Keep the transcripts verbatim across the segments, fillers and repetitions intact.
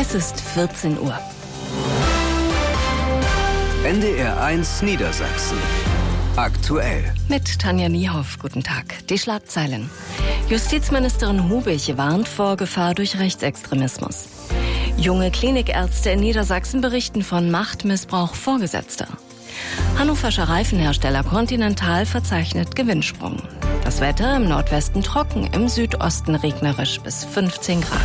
Es ist vierzehn Uhr. N D R eins Niedersachsen. Aktuell. Mit Tanja Niehoff. Guten Tag. Die Schlagzeilen. Justizministerin Hubich warnt vor Gefahr durch Rechtsextremismus. Junge Klinikärzte in Niedersachsen berichten von Machtmissbrauch Vorgesetzter. Hannoverscher Reifenhersteller Continental verzeichnet Gewinnsprung. Das Wetter im Nordwesten trocken, im Südosten regnerisch bis fünfzehn Grad.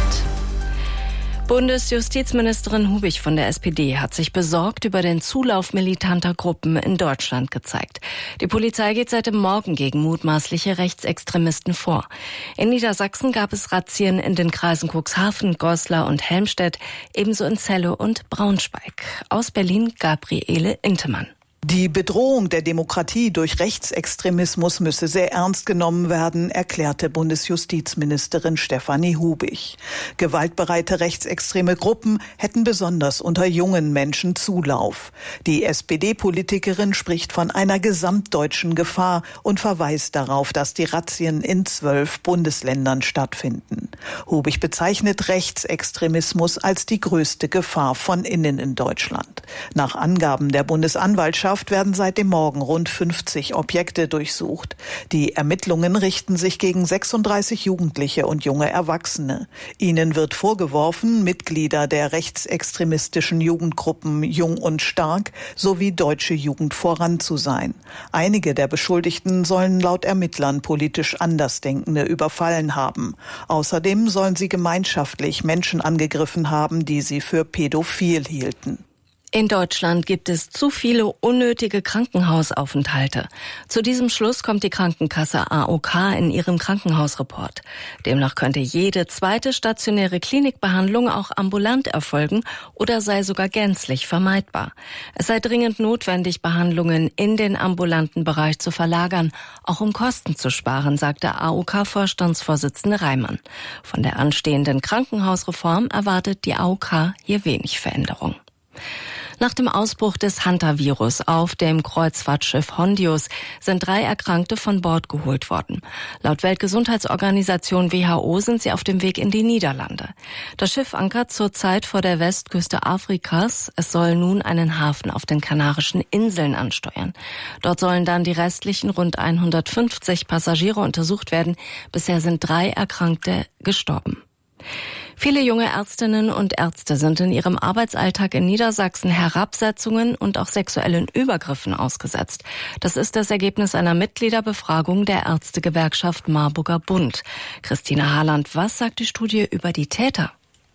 Bundesjustizministerin Hubich von der S P D hat sich besorgt über den Zulauf militanter Gruppen in Deutschland gezeigt. Die Polizei geht seit dem Morgen gegen mutmaßliche Rechtsextremisten vor. In Niedersachsen gab es Razzien in den Kreisen Cuxhaven, Goslar und Helmstedt, ebenso in Celle und Braunschweig. Aus Berlin Gabriele Intemann. Die Bedrohung der Demokratie durch Rechtsextremismus müsse sehr ernst genommen werden, erklärte Bundesjustizministerin Stefanie Hubich. Gewaltbereite rechtsextreme Gruppen hätten besonders unter jungen Menschen Zulauf. Die S P D-Politikerin spricht von einer gesamtdeutschen Gefahr und verweist darauf, dass die Razzien in zwölf Bundesländern stattfinden. Hubich bezeichnet Rechtsextremismus als die größte Gefahr von innen in Deutschland. Nach Angaben der Bundesanwaltschaft werden seit dem Morgen rund fünfzig Objekte durchsucht. Die Ermittlungen richten sich gegen sechsunddreißig Jugendliche und junge Erwachsene. Ihnen wird vorgeworfen, Mitglieder der rechtsextremistischen Jugendgruppen Jung und Stark sowie Deutsche Jugend voran zu sein. Einige der Beschuldigten sollen laut Ermittlern politisch Andersdenkende überfallen haben. Außerdem sollen sie gemeinschaftlich Menschen angegriffen haben, die sie für pädophil hielten. In Deutschland gibt es zu viele unnötige Krankenhausaufenthalte. Zu diesem Schluss kommt die Krankenkasse A O K in ihrem Krankenhausreport. Demnach könnte jede zweite stationäre Klinikbehandlung auch ambulant erfolgen oder sei sogar gänzlich vermeidbar. Es sei dringend notwendig, Behandlungen in den ambulanten Bereich zu verlagern, auch um Kosten zu sparen, sagte A O K-Vorstandsvorsitzende Reimann. Von der anstehenden Krankenhausreform erwartet die A O K hier wenig Veränderung. Nach dem Ausbruch des Hantavirus auf dem Kreuzfahrtschiff Hondius sind drei Erkrankte von Bord geholt worden. Laut Weltgesundheitsorganisation W H O sind sie auf dem Weg in die Niederlande. Das Schiff ankert zurzeit vor der Westküste Afrikas. Es soll nun einen Hafen auf den Kanarischen Inseln ansteuern. Dort sollen dann die restlichen rund hundertfünfzig Passagiere untersucht werden. Bisher sind drei Erkrankte gestorben. Viele junge Ärztinnen und Ärzte sind in ihrem Arbeitsalltag in Niedersachsen Herabsetzungen und auch sexuellen Übergriffen ausgesetzt. Das ist das Ergebnis einer Mitgliederbefragung der Ärztegewerkschaft Marburger Bund. Christina Harland, was sagt die Studie über die Täter?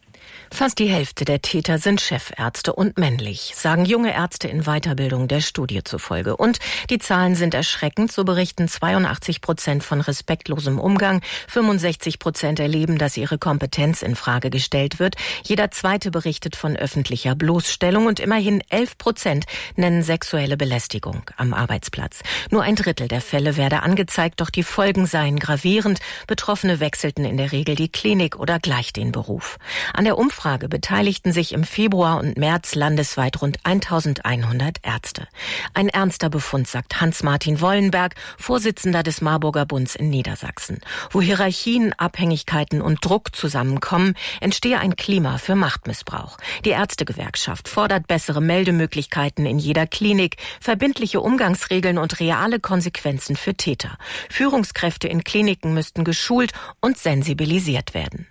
Fast die Hälfte der Täter sind Chefärzte und männlich, sagen junge Ärzte in Weiterbildung der Studie zufolge. Und die Zahlen sind erschreckend, so berichten zweiundachtzig Prozent von respektlosem Umgang, fünfundsechzig Prozent erleben, dass ihre Kompetenz in Frage gestellt wird, jeder Zweite berichtet von öffentlicher Bloßstellung und immerhin elf Prozent nennen sexuelle Belästigung am Arbeitsplatz. Nur ein Drittel der Fälle werde angezeigt, doch die Folgen seien gravierend. Betroffene wechselten in der Regel die Klinik oder gleich den Beruf. An der Umfrage Umfrage beteiligten sich im Februar und März landesweit rund eintausendeinhundert Ärzte. Ein ernster Befund, sagt Hans-Martin Wollenberg, Vorsitzender des Marburger Bunds in Niedersachsen. Wo Hierarchien, Abhängigkeiten und Druck zusammenkommen, entstehe ein Klima für Machtmissbrauch. Die Ärztegewerkschaft fordert bessere Meldemöglichkeiten in jeder Klinik, verbindliche Umgangsregeln und reale Konsequenzen für Täter. Führungskräfte in Kliniken müssten geschult und sensibilisiert werden.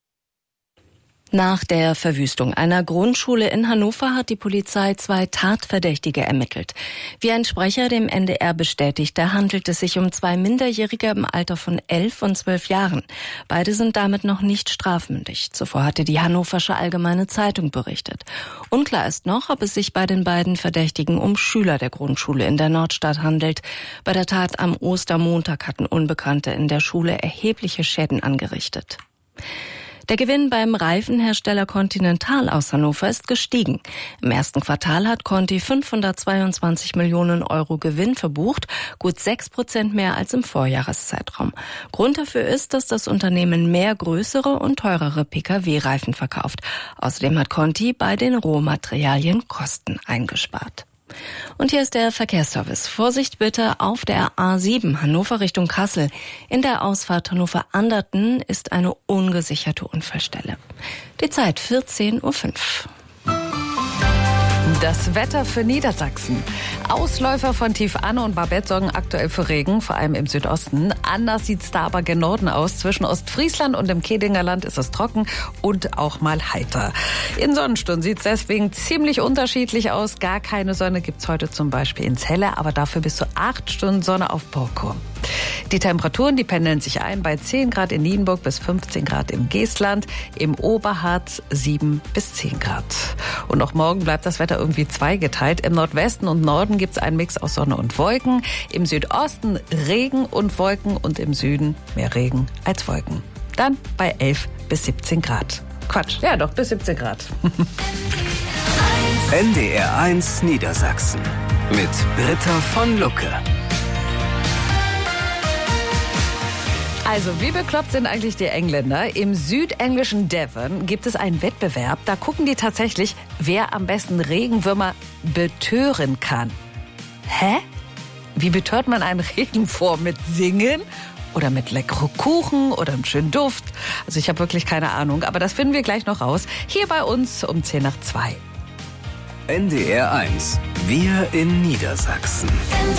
Nach der Verwüstung einer Grundschule in Hannover hat die Polizei zwei Tatverdächtige ermittelt. Wie ein Sprecher dem N D R bestätigte, handelt es sich um zwei Minderjährige im Alter von elf und zwölf Jahren. Beide sind damit noch nicht strafmündig. Zuvor hatte die Hannoversche Allgemeine Zeitung berichtet. Unklar ist noch, ob es sich bei den beiden Verdächtigen um Schüler der Grundschule in der Nordstadt handelt. Bei der Tat am Ostermontag hatten Unbekannte in der Schule erhebliche Schäden angerichtet. Der Gewinn beim Reifenhersteller Continental aus Hannover ist gestiegen. Im ersten Quartal hat Conti fünfhundertzweiundzwanzig Millionen Euro Gewinn verbucht, gut sechs Prozent mehr als im Vorjahreszeitraum. Grund dafür ist, dass das Unternehmen mehr größere und teurere Pkw-Reifen verkauft. Außerdem hat Conti bei den Rohmaterialien Kosten eingespart. Und hier ist der Verkehrsservice. Vorsicht bitte auf der A sieben Hannover Richtung Kassel. In der Ausfahrt Hannover-Anderten ist eine ungesicherte Unfallstelle. Die Zeit vierzehn Uhr fünf. Das Wetter für Niedersachsen. Ausläufer von Tief Anne und Babette sorgen aktuell für Regen, vor allem im Südosten. Anders sieht's da aber gen Norden aus. Zwischen Ostfriesland und dem Kedinger Land ist es trocken und auch mal heiter. In Sonnenstunden sieht's deswegen ziemlich unterschiedlich aus. Gar keine Sonne gibt's heute zum Beispiel in Celle, aber dafür bis zu acht Stunden Sonne auf Borkum. Die Temperaturen, die pendeln sich ein bei zehn Grad in Nienburg bis fünfzehn Grad im Geestland, im Oberharz sieben bis zehn Grad. Und auch morgen bleibt das Wetter irgendwie zweigeteilt. Im Nordwesten und Norden gibt's einen Mix aus Sonne und Wolken. Im Südosten Regen und Wolken und im Süden mehr Regen als Wolken. Dann bei elf bis siebzehn Grad. Quatsch, ja doch, bis siebzehn Grad. N D R eins Niedersachsen mit Britta von Lucke. Also, wie bekloppt sind eigentlich die Engländer? Im südenglischen Devon gibt es einen Wettbewerb. Da gucken die tatsächlich, wer am besten Regenwürmer betören kann. Hä? Wie betört man einen Regenwurm? Mit Singen? Oder mit leckeren Kuchen oder einem schönen Duft? Also ich habe wirklich keine Ahnung, aber das finden wir gleich noch raus. Hier bei uns um zehn nach zwei. N D R eins. Wir in Niedersachsen.